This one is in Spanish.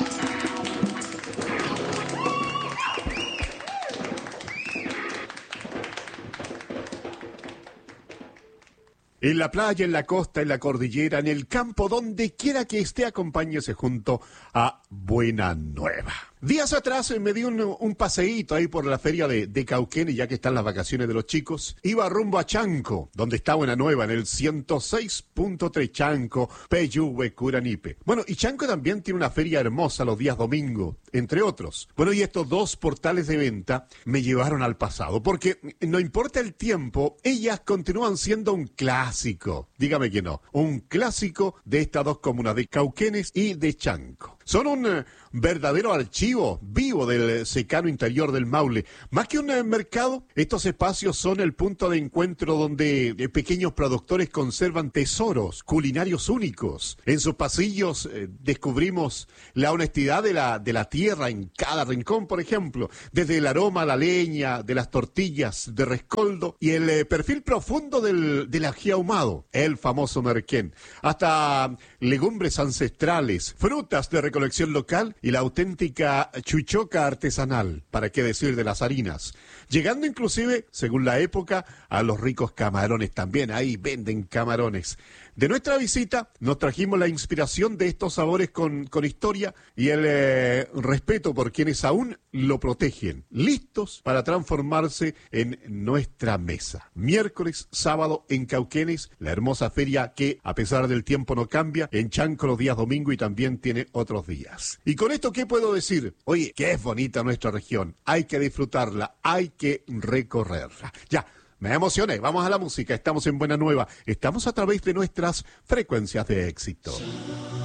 En la playa, en la costa, en la cordillera, en el campo, donde quiera que esté, acompáñese junto a Buena Nueva. Días atrás me di un paseíto ahí por la feria de Cauquenes, ya que están las vacaciones de los chicos. Iba rumbo a Chanco, donde está Buena Nueva, en el 106.3 Chanco, Peyúgue, Curanipe. Bueno, y Chanco también tiene una feria hermosa los días domingo, entre otros. Bueno, y estos dos portales de venta me llevaron al pasado, porque no importa el tiempo, ellas continúan siendo un clásico. Dígame que no, un clásico de estas dos comunas, de Cauquenes y de Chanco. Son un verdadero archivo vivo del secano interior del Maule. Más que un mercado, estos espacios son el punto de encuentro donde pequeños productores conservan tesoros culinarios únicos. En sus pasillos descubrimos la honestidad de la tierra en cada rincón, por ejemplo, desde el aroma a la leña, de las tortillas de rescoldo y el perfil profundo del ají ahumado, el famoso merquén, hasta legumbres ancestrales, frutas de recolección local y la auténtica chuchoca artesanal, para qué decir de las harinas, llegando inclusive, según la época, a los ricos camarones también. Ahí venden camarones. De nuestra visita nos trajimos la inspiración de estos sabores con historia y el respeto por quienes aún lo protegen, listos para transformarse en nuestra mesa. Miércoles, sábado en Cauquenes, la hermosa feria que a pesar del tiempo no cambia, en Chanco los días domingo y también tiene otros días. Y con esto, ¿qué puedo decir? Oye, que es bonita nuestra región, hay que disfrutarla, hay que recorrerla. Ya. Me emocioné, vamos a la música, estamos en Buena Nueva, estamos a través de nuestras frecuencias de éxito.